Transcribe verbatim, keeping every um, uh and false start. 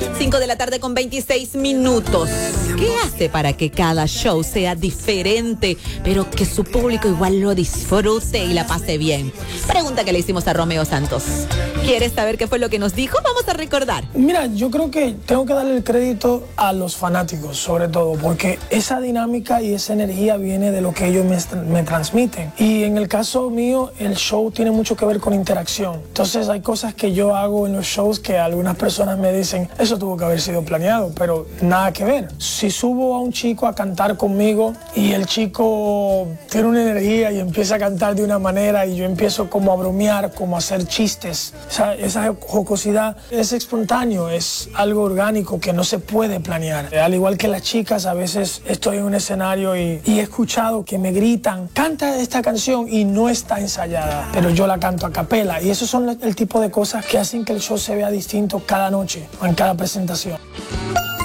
cinco de la tarde con veintiséis minutos. ¿Qué hace para que cada show sea diferente, pero que su público igual lo disfrute y la pase bien? Pregunta que le hicimos a Romeo Santos. ¿Quieres saber qué fue lo que nos dijo? Vamos a recordar. Mira, yo creo que tengo que darle el crédito a los fanáticos, sobre todo, porque esa dinámica y esa energía viene de lo que ellos me, me transmiten. Y en el caso mío, el show tiene mucho que ver con interacción. Entonces hay cosas que yo hago en los shows que algunas personas me dicen, eso tuvo que haber sido planeado, pero nada que ver. Si subo a un chico a cantar conmigo y el chico tiene una energía y empieza a cantar de una manera y yo empiezo como a bromear, como a hacer chistes, esa, esa jocosidad es espontáneo, es algo orgánico que no se puede planear. Al igual que las chicas, a veces estoy en un escenario y, y he escuchado que me gritan, canta esta canción y no está ensayada, pero yo la canto a capela, y esos son el tipo de cosas que hacen que el show se vea distinto cada noche o en cada presentación.